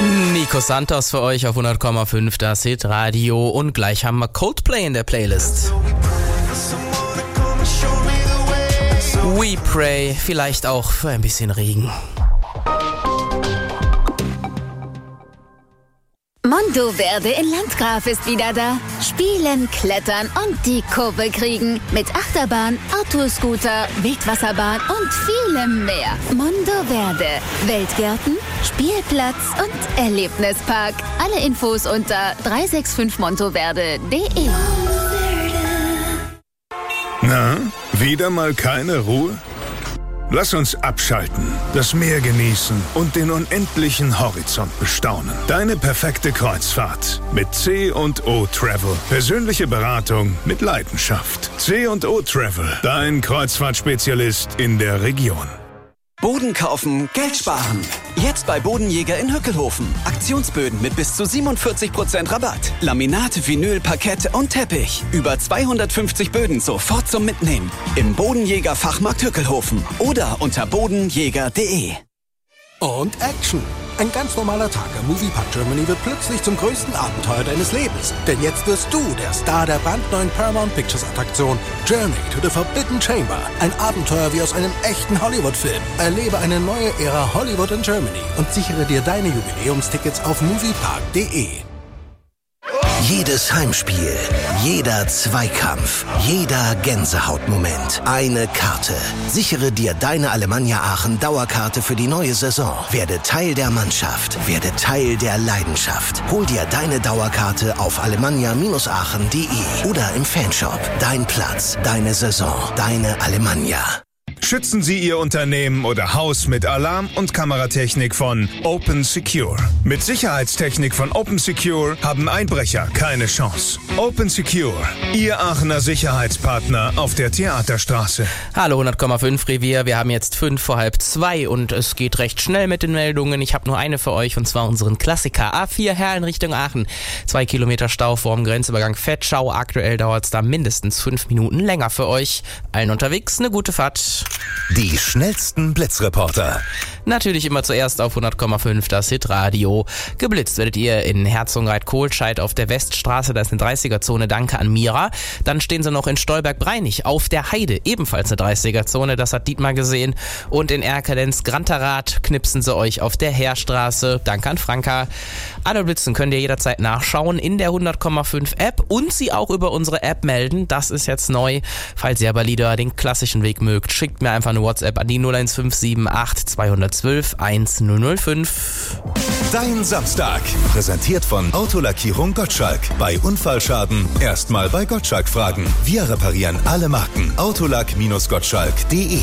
Nico Santos für euch auf 100,5 das Hitradio und gleich haben wir Coldplay in der Playlist. We Pray, vielleicht auch für ein bisschen Regen. Mondoverde in Landgraf ist wieder da. Spielen, klettern und die Kurve kriegen. Mit Achterbahn, Autoscooter, Wildwasserbahn und vielem mehr. Mondoverde. Weltgärten, Spielplatz und Erlebnispark. Alle Infos unter 365montoverde.de. Na, wieder mal keine Ruhe? Lass uns abschalten, das Meer genießen und den unendlichen Horizont bestaunen. Deine perfekte Kreuzfahrt mit C&O Travel. Persönliche Beratung mit Leidenschaft. C&O Travel, dein Kreuzfahrtspezialist in der Region. Boden kaufen, Geld sparen. Jetzt bei Bodenjäger in Höckelhofen. Aktionsböden mit bis zu 47% Rabatt. Laminat, Vinyl, Parkett und Teppich. Über 250 Böden sofort zum Mitnehmen. Im Bodenjäger Fachmarkt Höckelhofen oder unter bodenjäger.de. Und Action! Ein ganz normaler Tag am Moviepark Germany wird plötzlich zum größten Abenteuer deines Lebens. Denn jetzt wirst du der Star der brandneuen Paramount Pictures Attraktion Journey to the Forbidden Chamber. Ein Abenteuer wie aus einem echten Hollywood-Film. Erlebe eine neue Ära Hollywood in Germany und sichere dir deine Jubiläumstickets auf moviepark.de. Jedes Heimspiel, jeder Zweikampf, jeder Gänsehautmoment. Eine Karte. Sichere dir deine Alemannia Aachen Dauerkarte für die neue Saison. Werde Teil der Mannschaft. Werde Teil der Leidenschaft. Hol dir deine Dauerkarte auf alemannia-aachen.de oder im Fanshop. Dein Platz, deine Saison, deine Alemannia. Schützen Sie Ihr Unternehmen oder Haus mit Alarm- und Kameratechnik von Open Secure. Mit Sicherheitstechnik von Open Secure haben Einbrecher keine Chance. Open Secure, Ihr Aachener Sicherheitspartner auf der Theaterstraße. Hallo 100,5 Revier, wir haben jetzt 1:45 und es geht recht schnell mit den Meldungen. Ich habe nur eine für euch und zwar unseren Klassiker A4 Herrn Richtung Aachen. 2 Kilometer Stau vorm Grenzübergang Vetschau. Aktuell dauert es da mindestens 5 Minuten länger für euch. Allen unterwegs eine gute Fahrt. Die schnellsten Blitzreporter. Natürlich immer zuerst auf 100,5 das Hitradio. Geblitzt werdet ihr in Herzogenrath-Kohlscheid auf der Weststraße, da ist eine 30er-Zone, danke an Mira. Dann stehen sie noch in Stolberg-Breinig auf der Heide, ebenfalls eine 30er-Zone, das hat Dietmar gesehen. Und in Erkelenz-Granterath knipsen sie euch auf der Heerstraße, danke an Franka. Alle Blitzen könnt ihr jederzeit nachschauen in der 100,5 App und sie auch über unsere App melden, das ist jetzt neu. Falls ihr aber lieber den klassischen Weg mögt, schickt mir einfach eine WhatsApp an die 01578 212 1005. Dein Samstag. Präsentiert von Autolackierung Gottschalk. Bei Unfallschaden erstmal bei Gottschalk fragen. Wir reparieren alle Marken. Autolack-gottschalk.de.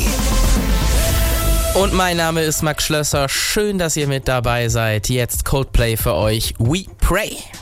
Und mein Name ist Max Schlösser. Schön, dass ihr mit dabei seid. Jetzt Coldplay für euch. We Pray.